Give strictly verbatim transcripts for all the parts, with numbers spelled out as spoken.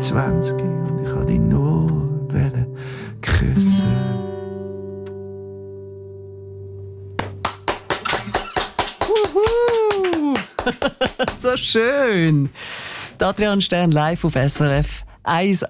zwanzig und ich wollte dich nur küssen. Uhu. So schön. Adrian Stern live auf S R F eins.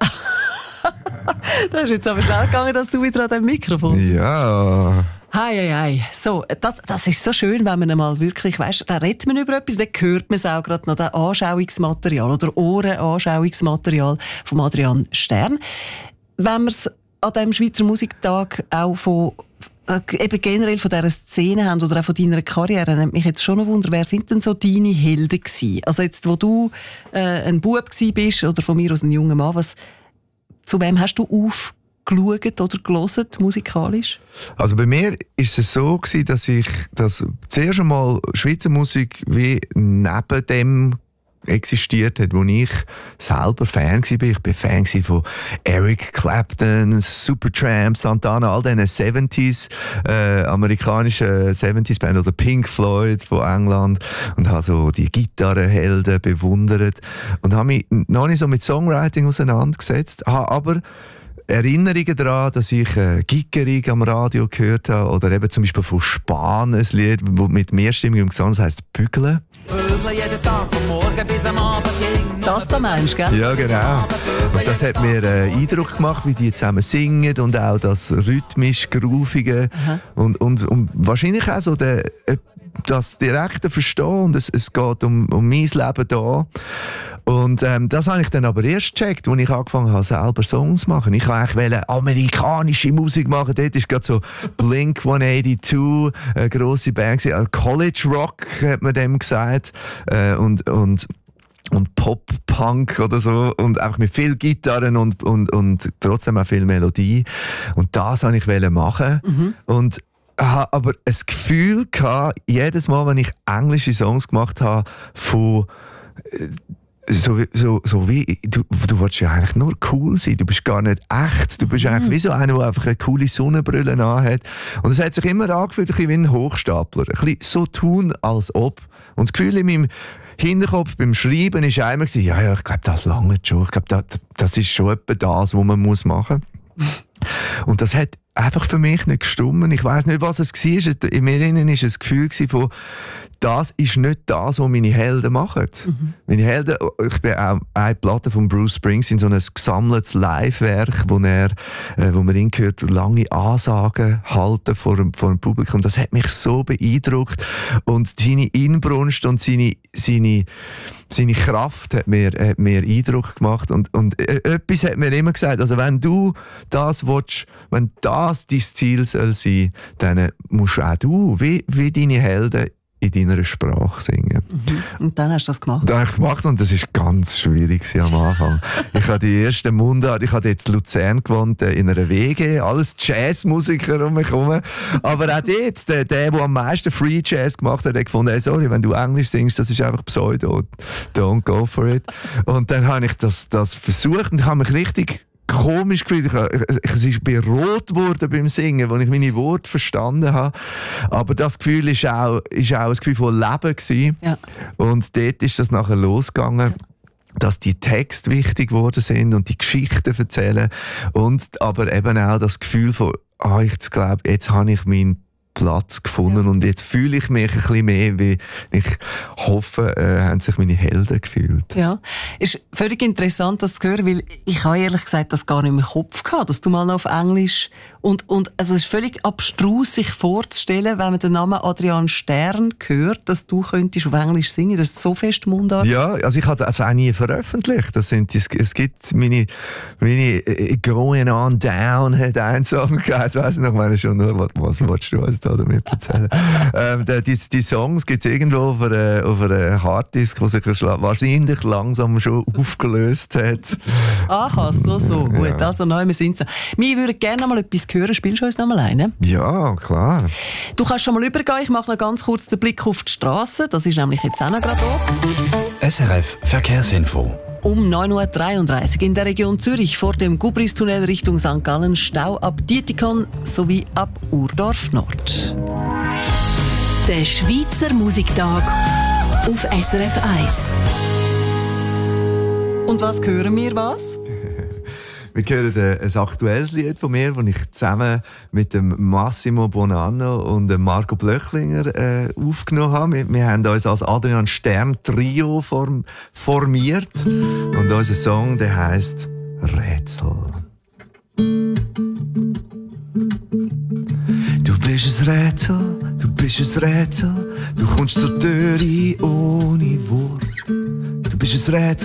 Das ist jetzt aber schnell gegangen, dass du wieder an dem Mikrofon sitzt. Ja. Hei, hei, hei. So, das, das ist so schön, wenn man einmal wirklich, weißt, da redet man über etwas, dann hört man es auch gerade noch, das Anschauungsmaterial oder Ohrenanschauungsmaterial von Adrian Stern. Wenn wir es an diesem Schweizer Musiktag auch von eben generell von dieser Szene haben oder auch von deiner Karriere, nimmt mich jetzt schon noch Wunder, wer sind denn so deine Helden gewesen? Also jetzt, wo du äh, ein Bub gsi bist oder von mir aus ein junger Mann, was, zu wem hast du aufgeschaut oder gelesen, musikalisch? Also bei mir ist es so gewesen, dass ich das zuerst einmal Schweizer Musik wie neben dem existiert hat, wo ich selber Fan war. Ich war Fan von Eric Clapton, Supertramp, Santana, all diesen siebziger äh, amerikanischen siebziger Band oder Pink Floyd von England und habe so die Gitarrenhelden bewundert und habe mich noch nicht so mit Songwriting auseinandergesetzt, habe aber Erinnerungen daran, dass ich äh, Giggerig am Radio gehört habe oder eben zum Beispiel von Spahn ein Lied mit mehrstimmigem Gesang, das heisst «Bügeln». Jeden Tag von morgen bis am Abend. Das da meinst du, gell? Ja, genau. Und das hat mir äh, Eindruck gemacht, wie die zusammen singen und auch das rhythmisch Groovige und, und, und wahrscheinlich auch so der, das direkte Verstehen und es, es geht um, um mein Leben da. Und ähm, das habe ich dann aber erst gecheckt, als ich angefangen habe, selber Songs zu machen. Ich wollte eigentlich amerikanische Musik machen. Dort ist gerade so Blink one eighty-two, eine grosse Band gewesen. College Rock hat man dem gesagt. Äh, und, und und Pop-Punk oder so und einfach mit viel Gitarren und, und, und trotzdem auch viel Melodie. Und das wollte ich machen. Mhm. Und habe aber ein Gefühl gehabt, jedes Mal, wenn ich englische Songs gemacht habe, von So, so, so wie, du, du willst ja eigentlich nur cool sein, du bist gar nicht echt, du bist eigentlich wie so einer, der einfach eine coole Sonnenbrille anhat. Und es hat sich immer angefühlt, ein bisschen wie ein Hochstapler. Ein bisschen so tun, als ob. Und das Gefühl in meinem Hinterkopf beim Schreiben war einmal, ja, ja, ich glaube, das lange schon. Ich glaube, das, das ist schon etwa das, was man muss machen muss. Und das hat einfach für mich nicht gestimmt. Ich weiss nicht, was es war. In mir innen war ein Gefühl von, das ist nicht das, was meine Helden machen. Mhm. Meine Helden, ich bin auch eine Platte von Bruce Springsteen, so ein gesammeltes Live-Werk, wo er, äh, wo man ihn hört, lange Ansagen halten vor dem, vor dem Publikum. Das hat mich so beeindruckt. Und seine Inbrunst und seine, seine, seine Kraft hat mir, hat mir Eindruck gemacht. Und, und äh, etwas hat mir immer gesagt, also wenn du das willst, wenn das dein Ziel soll sein, dann musst auch du, wie, wie deine Helden, in deiner Sprache singen. Mhm. Und dann hast du das gemacht? Das habe ich gemacht und das war ganz schwierig am Anfang. Ich habe die ersten Mundart, ich habe jetzt in Luzern gewohnt, in einer W G, alles Jazzmusiker um mich herum. Aber auch dort, der, der, der am meisten Free Jazz gemacht hat, hat gefunden, hey, sorry, wenn du Englisch singst, das ist einfach Pseudo, don't go for it. Und dann habe ich das, das versucht und habe mich richtig komisch gefühlt. Ich, ich, ich bin rot geworden beim Singen, als ich meine Worte verstanden habe. Aber das Gefühl war auch, ist auch ein Gefühl von Leben gewesen. Ja. Und dort ist das nachher losgegangen, dass die Texte wichtig geworden sind und die Geschichten erzählen. Und aber eben auch das Gefühl von, ah, ich glaube, jetzt habe ich meinen Platz gefunden, ja. Und jetzt fühle ich mich ein bisschen mehr, wie ich hoffe, äh, haben sich meine Helden gefühlt. Ja, ist völlig interessant, das zu hören, weil ich habe ehrlich gesagt das gar nicht im Kopf gehabt, dass du mal noch auf Englisch und, und also es ist völlig abstrus, sich vorzustellen, wenn man den Namen Adrian Stern hört, dass du könntest auf Englisch singen, das ist so fest Mundart. Ja, also ich habe das auch nie veröffentlicht. Das sind, es, es gibt meine, meine Going on Down hat einen Song gehabt, jetzt weiss ich noch, meine schon nur, was, was willst du uns da damit erzählen? ähm, die, die, die Songs gibt es irgendwo auf einer, auf einer Harddisk, die sich wahrscheinlich langsam schon aufgelöst hat. Aha, so, so. Ja. Gut, also neu, wir sind so. Wir würden gerne mal etwas hören. Spielst du uns noch mal eine? Ja, klar. Du kannst schon mal übergehen. Ich mache noch ganz kurz den Blick auf die Straße. Das ist nämlich jetzt auch noch gerade da. S R F Verkehrsinfo. Um neun Uhr dreiunddreißig in der Region Zürich vor dem Gubristunnel Richtung Sankt Gallen Stau ab Dietikon sowie ab Urdorf Nord. Der Schweizer Musiktag auf S R F eins. Und was hören wir, was? Wir hören äh, ein aktuelles Lied von mir, das ich zusammen mit dem Massimo Bonanno und dem Marco Blöchlinger äh, aufgenommen habe. Wir, wir haben uns als Adrian Stern Trio form, formiert und unser Song, der heisst Rätsel. Du bist ein Rätsel, du bist ein Rätsel, du kommst zur Tür ein ohne Wort. Du bist ein Rätsel.